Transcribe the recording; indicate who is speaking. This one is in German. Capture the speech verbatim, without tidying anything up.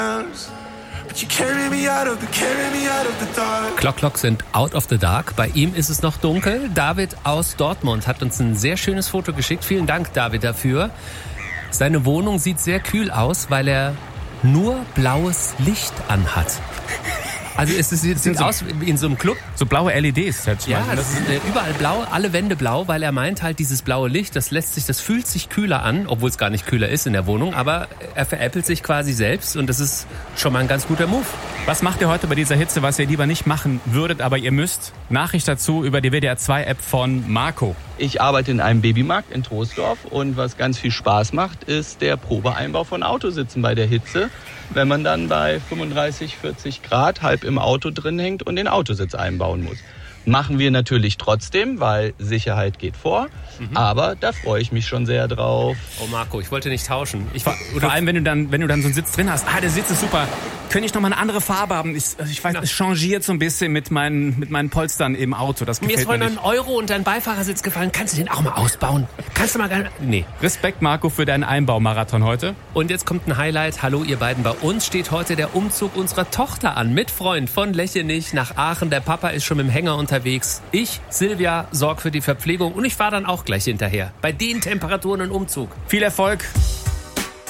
Speaker 1: Clock Clock sind out of the dark. Bei ihm ist es noch dunkel. David aus Dortmund hat uns ein sehr schönes Foto geschickt. Vielen Dank, David, dafür. Seine Wohnung sieht sehr kühl aus, weil er nur blaues Licht anhat. Also es sieht, sieht so aus wie in so einem Club.
Speaker 2: So blaue L E Ds. Halt
Speaker 1: ja, das ist äh, überall blau, alle Wände blau, weil er meint halt, dieses blaue Licht, das lässt sich, das fühlt sich kühler an, obwohl es gar nicht kühler ist in der Wohnung, aber er veräppelt sich quasi selbst und das ist schon mal ein ganz guter Move.
Speaker 2: Was macht ihr heute bei dieser Hitze, was ihr lieber nicht machen würdet, aber ihr müsst? Nachricht dazu über die W D R zwei App von Marco.
Speaker 3: Ich arbeite in einem Babymarkt in Troisdorf und was ganz viel Spaß macht, ist der Probeeinbau von Autositzen bei der Hitze. Wenn man dann bei fünfunddreißig, vierzig Grad halb im Auto drin hängt und den Autositz einbauen muss. Machen wir natürlich trotzdem, weil Sicherheit geht vor. Mhm. Aber da freue ich mich schon sehr drauf.
Speaker 1: Oh Marco, ich wollte nicht tauschen. Ich,
Speaker 2: vor, vor allem, wenn du dann, wenn du dann so einen Sitz drin hast. Ah, der Sitz ist super. Könnte ich noch mal eine andere Farbe haben? Ich, also ich weiß, ja. Es changiert so ein bisschen mit meinen, mit meinen Polstern im Auto. Das
Speaker 1: mir ist
Speaker 2: vorhin
Speaker 1: ein Euro und dein Beifahrersitz gefallen. Kannst du den auch mal ausbauen? Kannst du mal gar Nee.
Speaker 2: Respekt, Marco, für deinen Einbaumarathon heute.
Speaker 1: Und jetzt kommt ein Highlight. Hallo, ihr beiden. Bei uns steht heute der Umzug unserer Tochter an. Mit Freund von Lechenich nach Aachen. Der Papa ist schon mit dem Hänger unterwegs. Ich, Silvia, sorge für die Verpflegung und ich fahre dann auch gleich hinterher. Bei den Temperaturen ein Umzug.
Speaker 2: Viel Erfolg.